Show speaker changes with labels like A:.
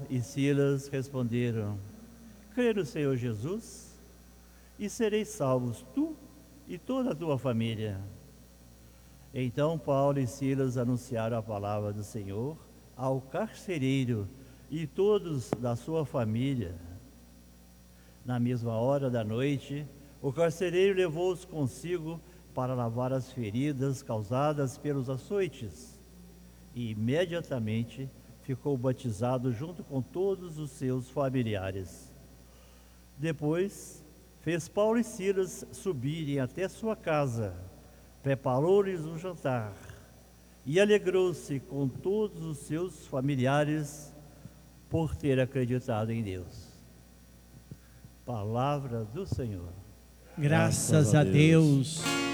A: e Silas responderam: crê no Senhor Jesus e sereis salvos tu e toda a tua família. Então Paulo e Silas anunciaram a palavra do Senhor ao carcereiro e todos da sua família. Na mesma hora da noite, o carcereiro levou-os consigo para lavar as feridas causadas pelos açoites, e imediatamente ficou batizado junto com todos os seus familiares. Depois, fez Paulo e Silas subirem até sua casa, preparou-lhes um jantar e alegrou-se com todos os seus familiares por ter acreditado em Deus. Palavra do Senhor.
B: Graças a Deus.